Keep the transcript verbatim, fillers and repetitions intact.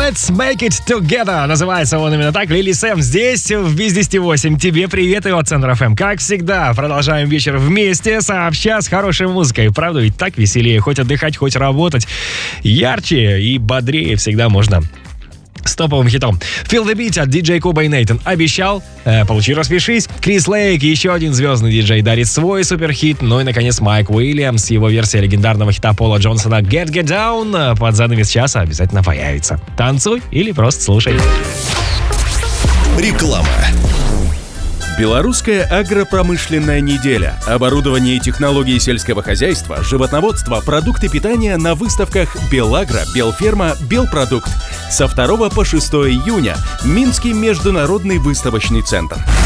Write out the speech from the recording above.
Let's Make It Together. Называется он именно так. Лили Сэм здесь, в Без десяти восемь. Тебе привет и от Центра эф эм. Как всегда, продолжаем вечер вместе, сообща с хорошей музыкой. Правда, ведь так веселее. Хоть отдыхать, хоть работать. Ярче и бодрее всегда можно. С топовым хитом. Feel the Beat от диджей Куба и Нейтан. Обещал, э, получи, распишись. Крис Лейк, еще один звездный диджей, дарит свой суперхит. Ну и, наконец, Майк Уильямс. Его версия легендарного хита Пола Джонсона Get Get Down под занавес часа обязательно появится. Танцуй или просто слушай. Реклама. Белорусская агропромышленная неделя. Оборудование и технологии сельского хозяйства, животноводство, продукты питания на выставках Белагро, Белферма, Белпродукт. Со второго по шестое июня. Минский международный выставочный центр.